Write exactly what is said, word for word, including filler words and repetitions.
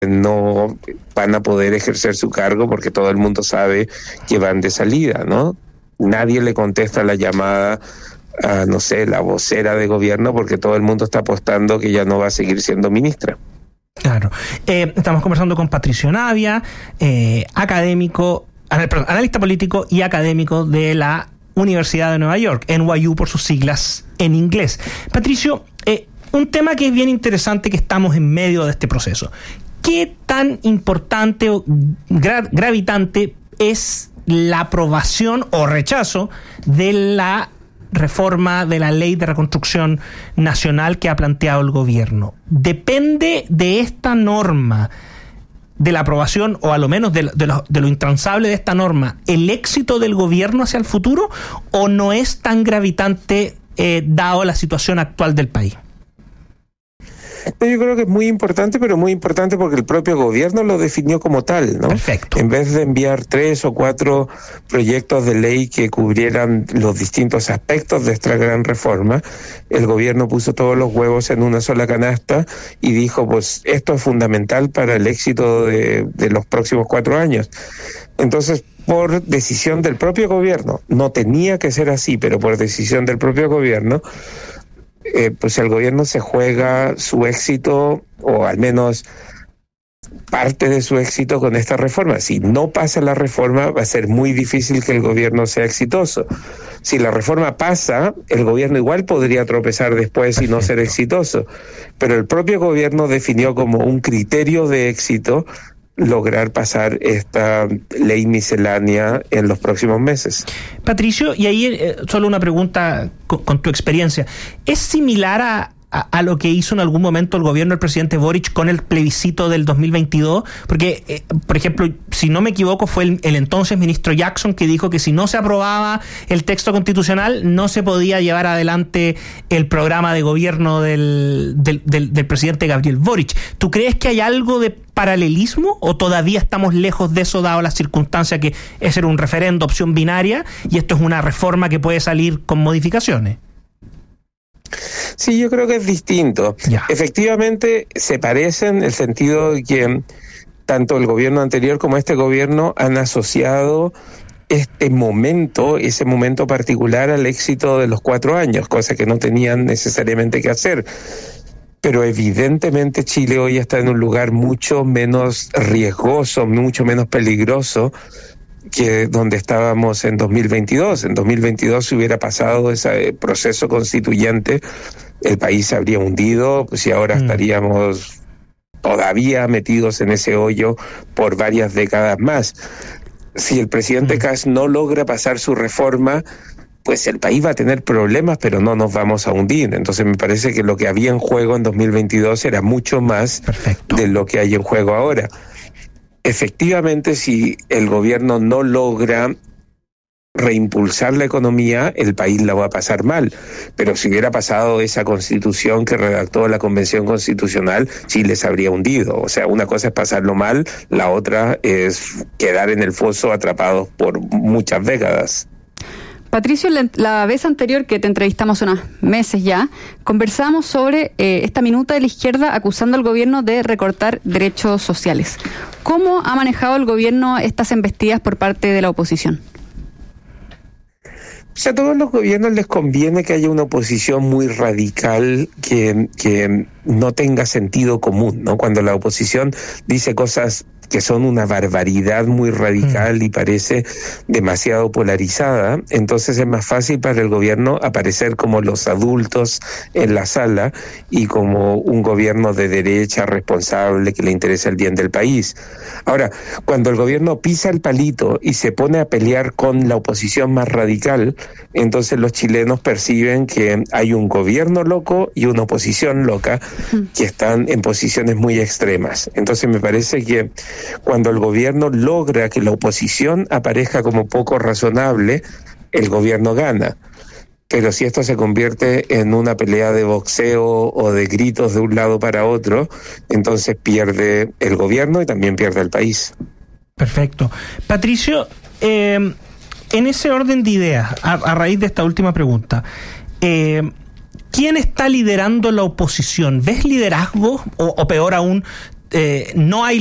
no van a poder ejercer su cargo porque todo el mundo sabe que van de salida, ¿no? Nadie le contesta la llamada a, no sé, la vocera de gobierno porque todo el mundo está apostando que ya no va a seguir siendo ministra. Claro. Eh, estamos conversando con Patricio Navia, eh, académico, perdón, analista político y académico de la Universidad de Nueva York, N Y U por sus siglas en inglés. Patricio, eh, un tema que es bien interesante, que estamos en medio de este proceso. ¿Qué tan importante o gra- gravitante es la aprobación o rechazo de la reforma de la Ley de Reconstrucción Nacional que ha planteado el gobierno? ¿Depende de esta norma, de la aprobación, o a lo menos de lo, de lo, de lo intransable de esta norma, el éxito del gobierno hacia el futuro, o no es tan gravitante eh, dado la situación actual del país? Yo creo que es muy importante, pero muy importante porque el propio gobierno lo definió como tal, ¿no? Perfecto. En vez de enviar tres o cuatro proyectos de ley que cubrieran los distintos aspectos de esta gran reforma, el gobierno puso todos los huevos en una sola canasta y dijo, pues esto es fundamental para el éxito de, de los próximos cuatro años. Entonces, por decisión del propio gobierno, no tenía que ser así, pero por decisión del propio gobierno, Eh, pues el gobierno se juega su éxito, o al menos parte de su éxito, con esta reforma. Si no pasa la reforma, va a ser muy difícil que el gobierno sea exitoso. Si la reforma pasa, el gobierno igual podría tropezar después y no ser exitoso. Pero el propio gobierno definió como un criterio de éxito lograr pasar esta ley miscelánea en los próximos meses. Patricio, y ahí eh, solo una pregunta con, con tu experiencia. ¿Es similar a, a, a lo que hizo en algún momento el gobierno del presidente Boric con el plebiscito del dos mil veintidós? Porque, eh, por ejemplo, si no me equivoco, fue el, el entonces ministro Jackson que dijo que si no se aprobaba el texto constitucional no se podía llevar adelante el programa de gobierno del, del, del, del presidente Gabriel Boric. ¿Tú crees que hay algo de paralelismo o todavía estamos lejos de eso, dado la circunstancia que ese era un referendo, opción binaria, y esto es una reforma que puede salir con modificaciones? Sí, yo creo que es distinto. Ya. Efectivamente, se parecen en el sentido de que tanto el gobierno anterior como este gobierno han asociado este momento, ese momento particular, al éxito de los cuatro años, cosa que no tenían necesariamente que hacer. Pero evidentemente Chile hoy está en un lugar mucho menos riesgoso, mucho menos peligroso que donde estábamos en dos mil veintidós. En dos mil veintidós, si hubiera pasado ese proceso constituyente, el país se habría hundido, pues, y ahora mm. estaríamos todavía metidos en ese hoyo por varias décadas más. Si el presidente mm. Kast no logra pasar su reforma, pues el país va a tener problemas, pero no nos vamos a hundir. Entonces me parece que lo que había en juego en dos mil veintidós era mucho más Perfecto. De lo que hay en juego ahora. Efectivamente, si el gobierno no logra reimpulsar la economía, el país la va a pasar mal. Pero si hubiera pasado esa constitución que redactó la Convención Constitucional, Chile se habría hundido. O sea, una cosa es pasarlo mal, la otra es quedar en el foso atrapados por muchas décadas. Patricio, la, la vez anterior que te entrevistamos, unos meses ya, conversamos sobre eh, esta minuta de la izquierda acusando al gobierno de recortar derechos sociales. ¿Cómo ha manejado el gobierno estas embestidas por parte de la oposición? O sea, a todos los gobiernos les conviene que haya una oposición muy radical, que, que no tenga sentido común, ¿no? Cuando la oposición dice cosas que son una barbaridad muy radical y parece demasiado polarizada, entonces es más fácil para el gobierno aparecer como los adultos en la sala y como un gobierno de derecha responsable que le interesa el bien del país. Ahora, cuando el gobierno pisa el palito y se pone a pelear con la oposición más radical, entonces los chilenos perciben que hay un gobierno loco y una oposición loca que están en posiciones muy extremas. Entonces me parece que cuando el gobierno logra que la oposición aparezca como poco razonable, el gobierno gana. Pero si esto se convierte en una pelea de boxeo o de gritos de un lado para otro, entonces pierde el gobierno y también pierde el país. Perfecto. Patricio, eh, en ese orden de ideas, a, a raíz de esta última pregunta, eh, ¿quién está liderando la oposición? ¿Ves liderazgo o, o peor aún, eh, no hay